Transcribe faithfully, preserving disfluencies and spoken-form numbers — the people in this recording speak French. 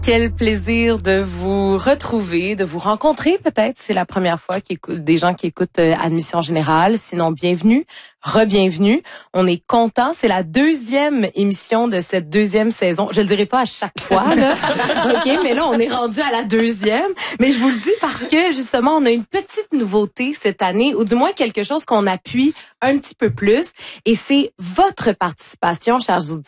Quel plaisir de vous retrouver, de vous rencontrer peut-être. C'est la première fois qu'il écoute, des gens qui écoutent euh, Admission Générale. Sinon, bienvenue, re-bienvenue. On est content. C'est la deuxième émission de cette deuxième saison. Je le dirai pas à chaque fois, là. OK, mais là, on est rendu à la deuxième. Mais je vous le dis parce que, justement, on a une petite nouveauté cette année, ou du moins quelque chose qu'on appuie un petit peu plus. Et c'est votre participation, chers auditeurs.